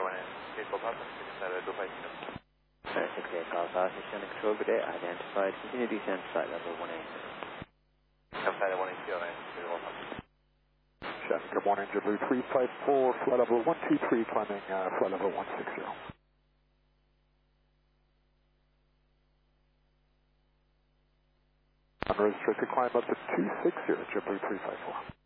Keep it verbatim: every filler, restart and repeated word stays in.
one eight, Baseball Papa, six seven, two five zero. Alright, six eight Alpha, mission on the control grid, identified, continue descent, flight level one eight. Flight level one eight zero nine, Baseball Papa. Chef, good morning, JetBlue three five four, flight level one two three, climbing uh, flight level one six zero. Unrestricted climb up to two six zero, JetBlue three five four.